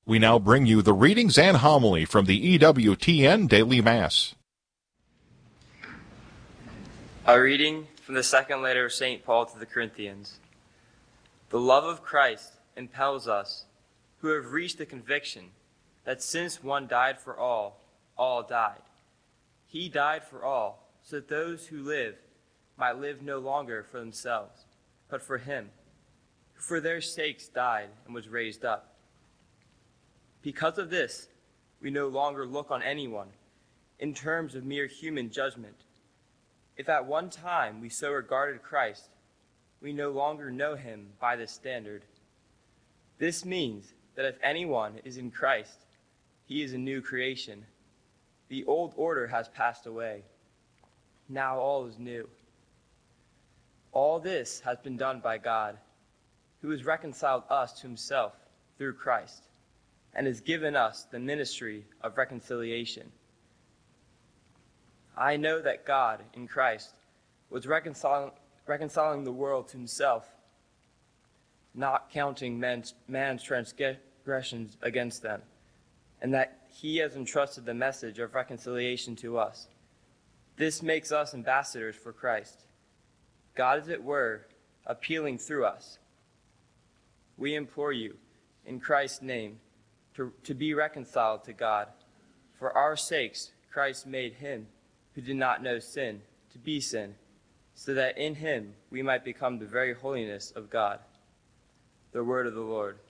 We now bring you the readings and homily from the EWTN Daily Mass. A reading from the second letter of St. Paul to the Corinthians. The love of Christ impels us, who have reached the conviction that since one died for all died. He died for all, so that those who live might live no longer for themselves, but for him, who for their sakes died and was raised up. Because of this, we no longer look on anyone in terms of mere human judgment. If at one time we so regarded Christ, we no longer know him by this standard. This means that if anyone is in Christ, he is a new creation. The old order has passed away. Now all is new. All this has been done by God, who has reconciled us to himself through Christ, and has given us the ministry of reconciliation. I know that God, in Christ, was reconciling the world to himself, not counting man's transgressions against them, and that he has entrusted the message of reconciliation to us. This makes us ambassadors for Christ. God, as it were, appealing through us. We implore you, in Christ's name, to be reconciled to God. For our sakes, Christ made him who did not know sin to be sin, so that in him we might become the very holiness of God. The word of the Lord.